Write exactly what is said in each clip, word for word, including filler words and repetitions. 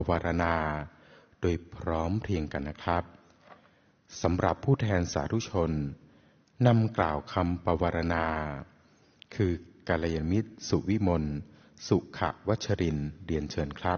วารณาโดยพร้อมเพรียงกันนะครับสำหรับผู้แทนสาธุชนนำกล่าวคำปวารณาคือกัลยาณมิตรสุวิมลสุขวัชรินทร์เรียนเชิญครับ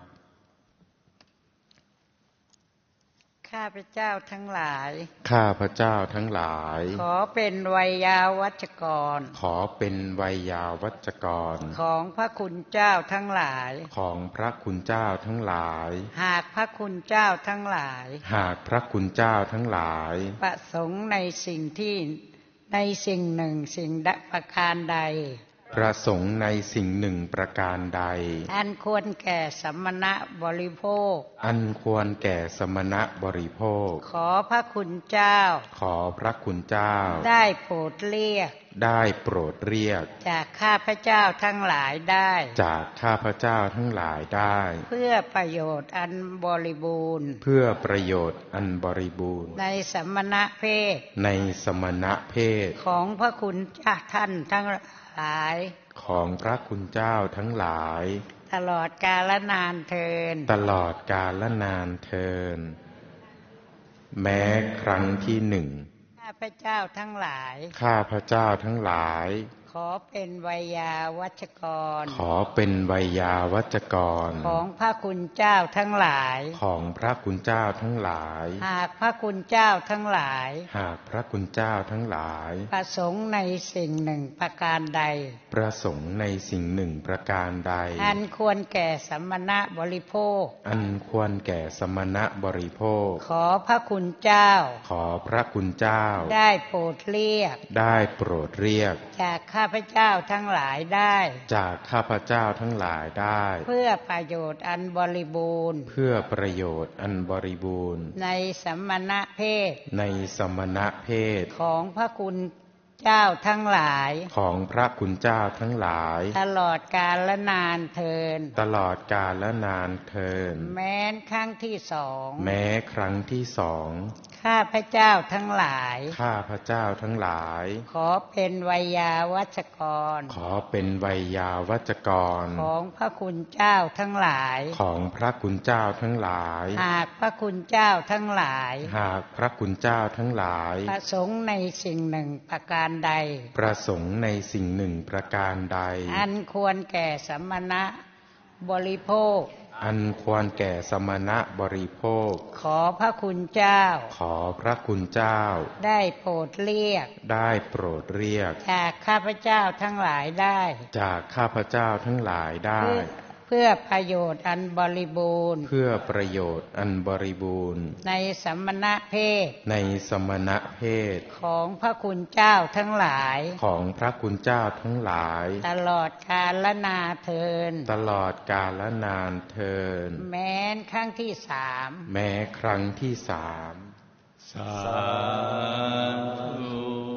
ข้าพเจ้าทั้งหลายข้าพเจ้าทั้งหลายขอเป็นไวยาวัจกรขอเป็นไวยาวัจกรของพระคุณเจ้าทั้งหลายของพระคุณเจ้าทั้งหลายหากพระคุณเจ้าทั้งหลายหากพระคุณเจ้าทั้งหลายประสงค์ในสิ่งที่ในสิ่งหนึ่งสิ่งใดประการใดประสงค์ในสิ่งหนึ่งประการใดอันควรแก่สมณะบริโภคอันควรแก่สมณะบริโภคขอพระคุณเจ้าขอพระคุณเจ้าได้โปรดเรียกได้โปรดเรียกจากข้าพเจ้าทั้งหลายได้จากข้าพเจ้าทั้งหลายได้เพื่อประโยชน์อันบริบูรณ์เพื่อประโยชน์อันบริบูรณ์ในสมณะเพศในสมณะเพศของพระคุณเจ้าท่านทั้งหลายของพระคุณเจ้าทั้งหลายตลอดกาลนานเทินตลอดกาลนานเทินแม้ครั้งที่หนึ่งข้าพเจ้าทั้งหลายข้าพเจ้าทั้งหลายขอเป็นไวยาวัจกรขอเป็นไวยาวัจกรของพระคุณเจ้าทั้งหลายของพระคุณเจ้าทั้งหลายหากพระคุณเจ้าทั้งหลายหากพระคุณเจ้าทั้งหลายประสงค์ในสิ่งหนึ่งประการใดประสงค์ในสิ่งหนึ่งประการใดอันควรแก่สมณะบริโภคอันควรแก่สมณะบริโภคขอพระคุณเจ้าขอพระคุณเจ้าได้โปรดเรียกได้โปรดเรียกจากข้าพเจ้าทั้งหลายได้จากข้าพเจ้าทั้งหลายได้เพื่อประโยชน์อันบริบูรณ์เพื่อประโยชน์อันบริบูรณ์ในสมณะเพศในสมณะเพศของพระคุณเจ้าทั้งหลายของพระคุณเจ้าทั้งหลายตลอดกาลนานเทินตลอดกาลนานเทินแม้ครั้งที่สองแม้ครั้งที่สองข้าพเจ้าทั้งหลายข้าพเจ้าทั้งหลายขอเป็นไวยาวัจกรขอเป็นไวยาวัจกรของพระคุณเจ้าทั้งหลายของพระคุณเจ้าทั้งหลายหากพระคุณเจ้าทั้งหลายหากพระคุณเจ้าทั้งหลายประสงค์ในสิ่งหนึ่งประการใดประสงค์ในสิ่งหนึ่งประการใดอันควรแก่สมณะบริโภคอันควรแก่สมณะบริโภคขอพระคุณเจ้าขอพระคุณเจ้าได้โปรดเรียกได้โปรดเรียกจากข้าพเจ้าทั้งหลายได้จากข้าพเจ้าทั้งหลายได้เพื่อประโยชน์อันบริบูรณ์เพื่อประโยชน์อันบริบูรณ์ในสมณะเพศในสมณะเพศของพระคุณเจ้าทั้งหลายของพระคุณเจ้าทั้งหลายตลอดกาลนานเทินตลอดกาลนานเทินแม้ครั้งที่สามแม้ครั้งที่สามสาธุ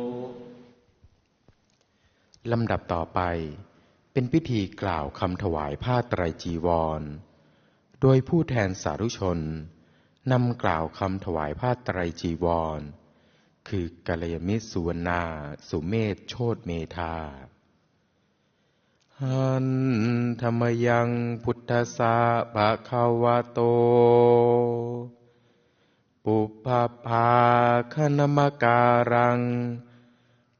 ลำดับต่อไปเป็นพิธีกล่าวคำถวายผ้าไตรจีวรโดยผู้แทนสาธุชนนำกล่าวคำถวายผ้าไตรจีวรคือกัลยาณมิตรสุวรรณาสุเมธโชติเมธาหันธรรมยังพุทธสสะภะคะวะโตปุพพาคณมการัง